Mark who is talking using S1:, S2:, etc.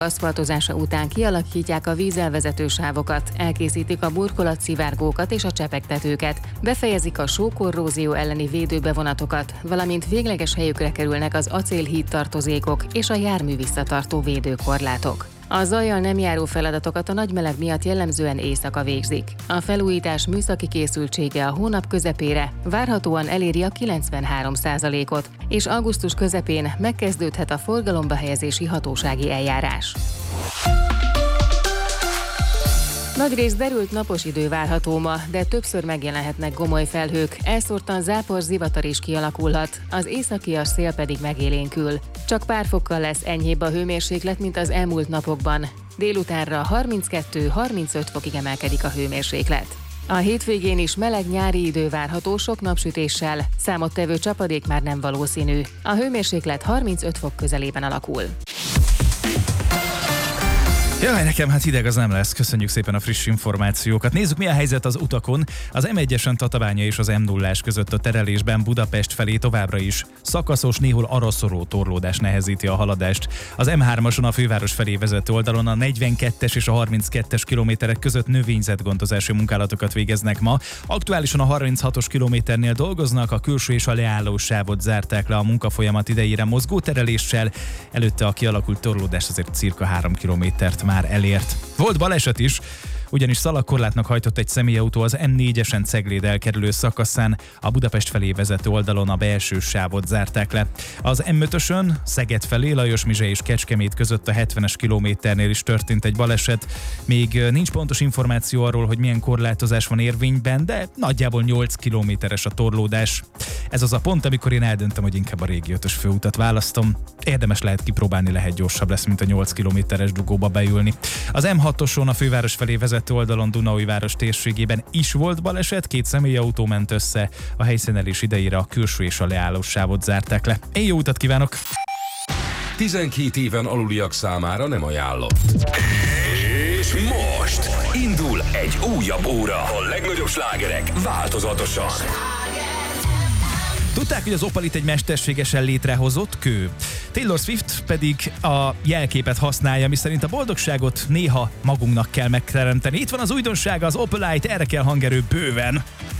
S1: Aszfaltozása után kialakítják a vízelvezető sávokat, elkészítik a burkolatszivárgókat és a csepegtetőket, befejezik a sókorrózió elleni védőbevonatokat, valamint végleges helyükre kerülnek az acélhíd tartozékok és a jármű visszatartó védőkorlátok. A zajjal nem járó feladatokat a nagy meleg miatt jellemzően éjszaka végzik. A felújítás műszaki készültsége a hónap közepére várhatóan eléri a 93%-ot, és augusztus közepén megkezdődhet a forgalomba helyezési hatósági eljárás. Nagyrészt derült napos idő várható ma, de többször megjelenhetnek gomoly felhők, elszórtan zápor, zivatar is kialakulhat, az északias szél pedig megélénkül. Csak pár fokkal lesz enyhébb a hőmérséklet, mint az elmúlt napokban. Délutánra 32-35 fokig emelkedik a hőmérséklet. A hétvégén is meleg nyári idő várható sok napsütéssel, számottevő csapadék már nem valószínű. A hőmérséklet 35 fok közelében alakul.
S2: Jaj, nekem hát hideg az nem lesz. Köszönjük szépen a friss információkat. Nézzük, mi a helyzet az utakon. Az M1-esen Tatabánya és az M0-ás között a terelésben Budapest felé továbbra is szakaszos, néhol araszoró torlódás nehezíti a haladást. Az M3-ason a főváros felé vezető oldalon a 42-es és a 32-es kilométerek között növényzetgondozási munkálatokat végeznek ma. Aktuálisan a 36-os kilométernél dolgoznak, a külső és a leálló sávot zárták le a munkafolyamat idejére mozgó tereléssel. Előtte a kialakult torlódás azért cirka 3 kilométert már elért. Volt baleset is, ugyanis szalagkorlátnak hajtott egy személyautó az M4-esen Cegléd elkerülő szakaszán, a Budapest felé vezető oldalon a belső sávot zárták le. Az M5-ösön Szeged felé Lajosmizse és Kecskemét között a 70-es kilométernél is történt egy baleset. Még nincs pontos információ arról, hogy milyen korlátozás van érvényben, de nagyjából 8 kilométeres a torlódás. Ez az a pont, amikor én eldöntöm, hogy inkább a régi 5-ös főutat választom. Érdemes lehet kipróbálni, lehet gyorsabb lesz, mint a 8 kilométeres dugóba beülni. Az M6-oson a főváros felé vezető oldalon Dunaújváros térségében is volt baleset, 2 személyautó ment össze, a helyszínelés idejére a külső és a leálló sávot zárták le. Én jó utat kívánok!
S3: 12 éven aluliak számára nem ajánlott. És most indul egy újabb óra. A legnagyobb slágerek változatosan.
S2: Tudták, hogy az Opalit egy mesterségesen létrehozott kő? Taylor Swift pedig a jelképet használja, miszerint a boldogságot néha magunknak kell megteremteni. Itt van az újdonsága, az Opalite, erre kell hangerő bőven.